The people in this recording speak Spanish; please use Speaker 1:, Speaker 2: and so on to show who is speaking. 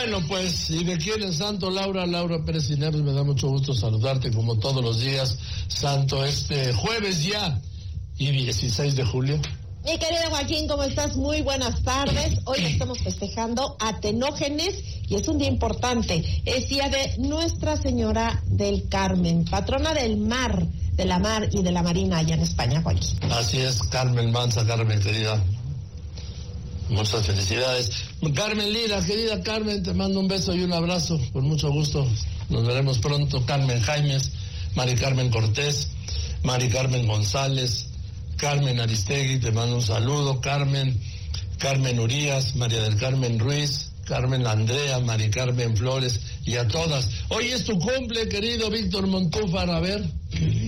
Speaker 1: Bueno, pues, ¿y de quién es santo? Laura Pérez Cineros, me da mucho gusto saludarte como todos los días, santo, este jueves ya, y 16 de julio.
Speaker 2: Mi querido Joaquín, ¿cómo estás? Muy buenas tardes. Hoy estamos festejando a Tenógenes y es un día importante. Es día de Nuestra Señora del Carmen, patrona del mar, de la mar y de la marina allá en España, Joaquín.
Speaker 1: Así es, Carmen Manza, Carmen, querida. Muchas felicidades. Carmen Lira, querida Carmen, te mando un beso y un abrazo, con mucho gusto. Nos veremos pronto. Carmen Jaimes, Mari Carmen Cortés, Mari Carmen González, Carmen Aristegui, te mando un saludo. Carmen Urias, María del Carmen Ruiz, Carmen Andrea, Mari Carmen Flores y a todas. Hoy es tu cumple, querido Víctor Montúfar, a ver.